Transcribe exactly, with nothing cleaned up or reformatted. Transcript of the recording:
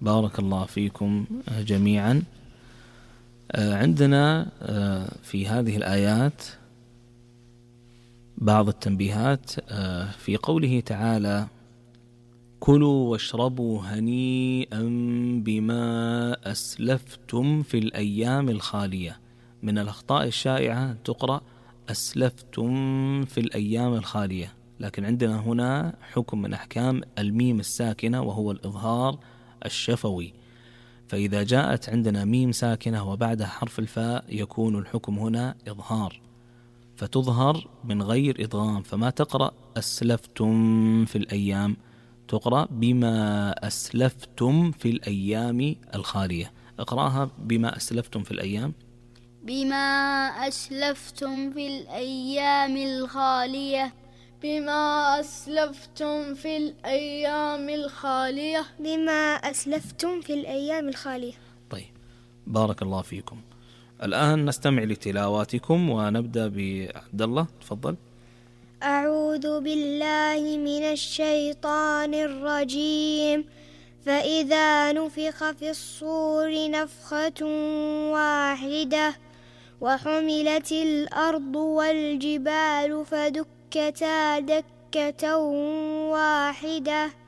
بارك الله فيكم جميعا. عندنا في هذه الآيات بعض التنبيهات في قوله تعالى: كلوا واشربوا هنيئا بما أسلفتم في الأيام الخالية. من الأخطاء الشائعة تقرأ أسلفتم في الأيام الخالية، لكن عندنا هنا حكم من أحكام الميم الساكنة وهو الإظهار الشفوي، فإذا جاءت عندنا ميم ساكنة وبعدها حرف الفاء يكون الحكم هنا إظهار، فتظهر من غير إدغام، فما تقرأ أسلفتم في الأيام، تقرأ بما أسلفتم في الأيام الخالية. اقرأها بما أسلفتم في الأيام. بما أسلفتم في الأيام الخالية. بما أسلفتم في الأيام الخالية. بما أسلفتم في الأيام الخالية. طيب، بارك الله فيكم. الآن نستمع لتلاواتكم ونبدأ بعبد الله، تفضل. أعوذ بالله من الشيطان الرجيم. فإذا نفخ في الصور نفخة واحدة وحملت الأرض والجبال فدكتا دكة واحدة